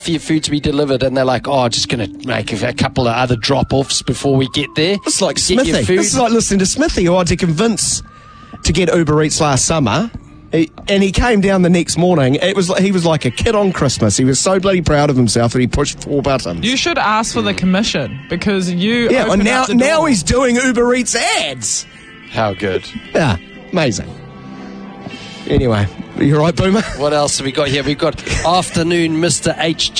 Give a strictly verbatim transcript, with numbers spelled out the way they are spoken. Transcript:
for your food to be delivered, and they're like, oh, just going to make a couple of other drop-offs before we get there. It's like Get Smithy. your food. This is like listening to Smithy, who I had to convince to get Uber Eats last summer. He, and he came down the next morning. It was like, he was like a kid on Christmas. He was so bloody proud of himself that he pushed four buttons. You should ask for the commission because you. yeah, well, opened now up the now door. he's doing Uber Eats ads. How good. Yeah, amazing. Anyway, you all right, Boomer? What else have we got here? We've got afternoon Mister H J.